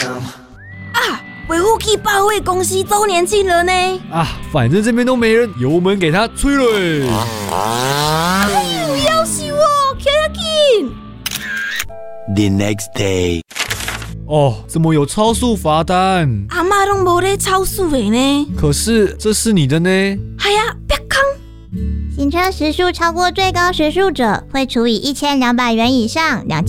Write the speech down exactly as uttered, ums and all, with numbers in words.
啊，维护器报会公司周年庆了呢！ 啊，反正这边都没人，油门给它吹了。 哎呦，要死我，开得紧 The next day， 哦，怎么有超速罚单？ 阿嬷都没在超速的呢。 可是这是你的呢。 哎呀，别扛！ 行车时速超过最高时速者，会处以一千两百元以上两